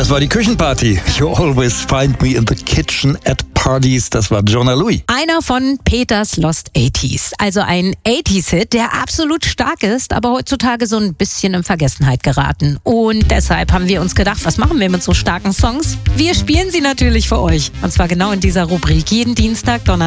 Das war die Küchenparty. You always find me in the kitchen at parties. Das war Jona Louie. Einer von Peters Lost 80s. Also ein 80s-Hit, der absolut stark ist, aber heutzutage so ein bisschen in Vergessenheit geraten. Und deshalb haben wir uns gedacht, was machen wir mit so starken Songs? Wir spielen sie natürlich für euch. Und zwar genau in dieser Rubrik. Jeden Dienstag, Donnerstag